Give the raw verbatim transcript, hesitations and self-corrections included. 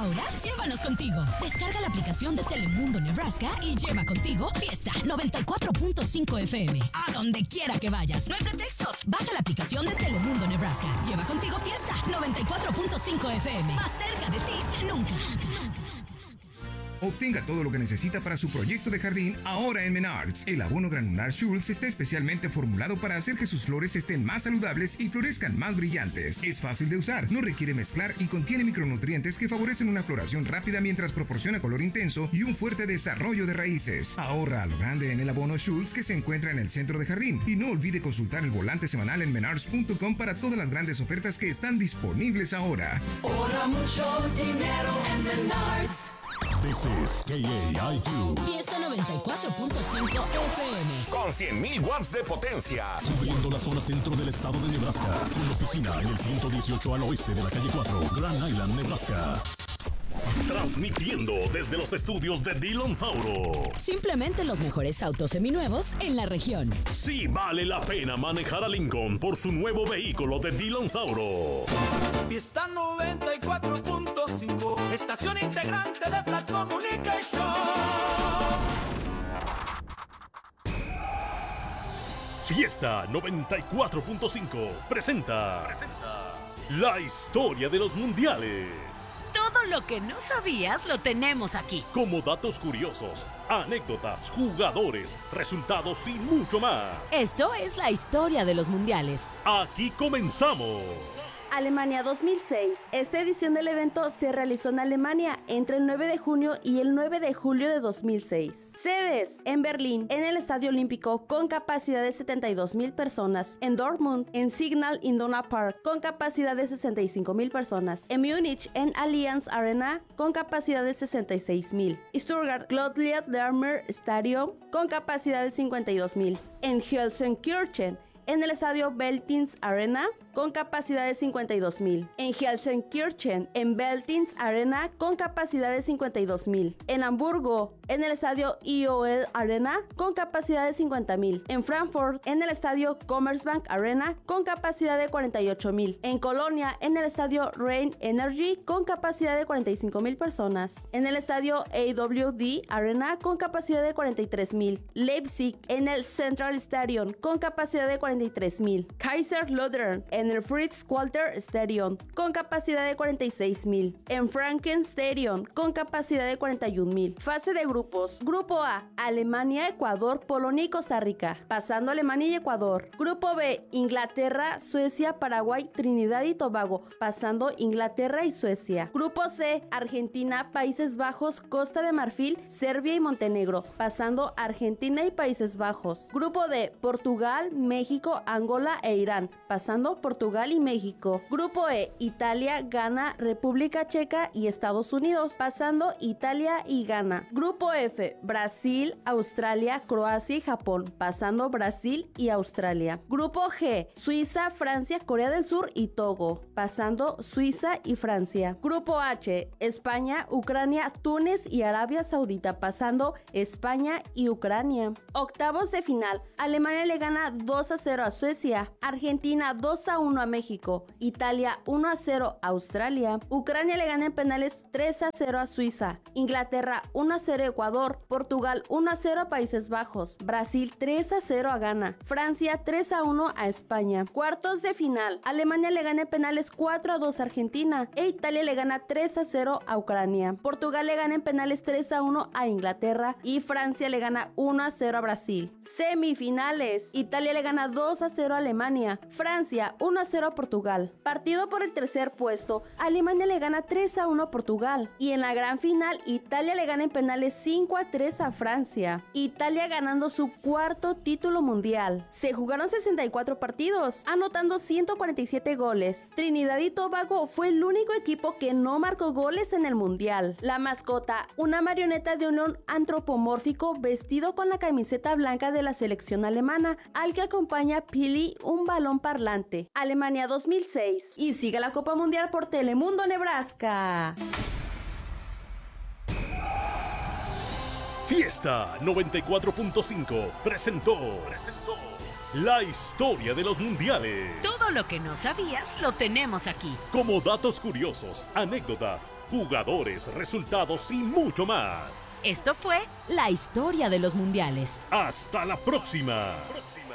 Ahora, llévanos contigo. Descarga la aplicación de Telemundo Nebraska y lleva contigo Fiesta noventa y cuatro punto cinco F M. A donde quiera que vayas. No hay pretextos. Baja la aplicación de Telemundo Nebraska. Lleva contigo Fiesta noventa y cuatro punto cinco F M. Más cerca de ti que nunca. Obtenga todo lo que necesita para su proyecto de jardín ahora en Menards. El abono granular Schultz está especialmente formulado para hacer que sus flores estén más saludables y florezcan más brillantes. Es fácil de usar, no requiere mezclar y contiene micronutrientes que favorecen una floración rápida mientras proporciona color intenso y un fuerte desarrollo de raíces. Ahorra a lo grande en el abono Schultz que se encuentra en el centro de jardín. Y no olvide consultar el volante semanal en menards punto com para todas las grandes ofertas que están disponibles ahora. Ahorra mucho dinero en Menards. This is K A I Q. Fiesta noventa y cuatro punto cinco F M. Con cien mil watts de potencia. Cubriendo la zona centro del estado de Nebraska. Con oficina en el ciento dieciocho al oeste de la calle cuatro, Grand Island, Nebraska. Transmitiendo desde los estudios de Dillon Sauro. Simplemente los mejores autos seminuevos en la región. Sí vale la pena manejar a Lincoln por su nuevo vehículo de Dillon Sauro. Fiesta noventa y cuatro punto cinco, estación integrante de Flat Communication. Fiesta noventa y cuatro punto cinco presenta, presenta la historia de los mundiales. Todo lo que no sabías lo tenemos aquí. Como datos curiosos, anécdotas, jugadores, resultados y mucho más. Esto es la historia de los mundiales. Aquí comenzamos. Alemania dos mil seis. Esta edición del evento se realizó en Alemania entre el nueve de junio y el nueve de julio de dos mil seis. Sedes: en Berlín, en el Estadio Olímpico, con capacidad de setenta y dos mil personas. En Dortmund, en Signal Iduna Park, con capacidad de sesenta y cinco mil personas. En Múnich, en Allianz Arena, con capacidad de sesenta y seis mil. Stuttgart Gottlieb-Daimler Stadium, con capacidad de cincuenta y dos mil. En Gelsenkirchen, en el Estadio Veltins Arena, con capacidad de cincuenta y dos mil. En Gelsenkirchen, en Veltins Arena, con capacidad de cincuenta y dos mil. En Hamburgo, en el Estadio I O L Arena, con capacidad de cincuenta mil. En Frankfurt, en el Estadio Commerzbank Arena, con capacidad de cuarenta y ocho mil. En Colonia, en el Estadio Rhein Energy, con capacidad de cuarenta y cinco mil personas. En el Estadio A W D Arena, con capacidad de cuarenta y tres mil. Leipzig, en el Central Stadium, con capacidad de cuarenta y tres mil. Kaiserslautern, en el Fritz-Walter Stadium, con capacidad de cuarenta y seis mil. En Franken Stadium, con capacidad de cuarenta y un mil. Fase de grupos. Grupo A: Alemania, Ecuador, Polonia y Costa Rica, pasando Alemania y Ecuador. Grupo B: Inglaterra, Suecia, Paraguay, Trinidad y Tobago, pasando Inglaterra y Suecia. Grupo C: Argentina, Países Bajos, Costa de Marfil, Serbia y Montenegro, pasando Argentina y Países Bajos. Grupo D: Portugal, México, Angola e Irán, pasando Portugal y México. Grupo E: Italia, Ghana, República Checa y Estados Unidos, pasando Italia y Ghana. Grupo F: Brasil, Australia, Croacia y Japón, pasando Brasil y Australia. Grupo G: Suiza, Francia, Corea del Sur y Togo, pasando Suiza y Francia. Grupo H: España, Ucrania, Túnez y Arabia Saudita, pasando España y Ucrania. Octavos de final: Alemania le gana dos a cero a Suecia, Argentina dos a uno a México, Italia uno a cero a Australia, Ucrania le gana en penales tres a cero a Suiza, Inglaterra uno a cero a Ecuador, Portugal uno a cero a Países Bajos, Brasil tres a cero a Ghana, Francia tres a uno a España. Cuartos de final: Alemania le gana en penales cuatro a dos a Argentina e Italia le gana tres a cero a Ucrania, Portugal le gana en penales tres a uno a Inglaterra y Francia le gana uno a cero a Brasil. Semifinales: Italia le gana dos a cero a Alemania, Francia uno a cero a Portugal. Partido por el tercer puesto: Alemania le gana tres a uno a Portugal. Y en la gran final, Italia le gana en penales cinco a tres a Francia. Italia ganando su cuarto título mundial. Se jugaron sesenta y cuatro partidos, anotando ciento cuarenta y siete goles. Trinidad y Tobago fue el único equipo que no marcó goles en el mundial. La mascota: una marioneta de un león antropomórfico vestido con la camiseta blanca de la selección alemana, al que acompaña Pili, un balón parlante. Alemania dos mil seis. Y sigue la Copa Mundial por Telemundo Nebraska. Fiesta noventa y cuatro punto cinco presentó, presentó La historia de los mundiales. Todo lo que no sabías lo tenemos aquí. Como datos curiosos, anécdotas, jugadores, resultados y mucho más. Esto fue La historia de los mundiales. Hasta la próxima. próxima.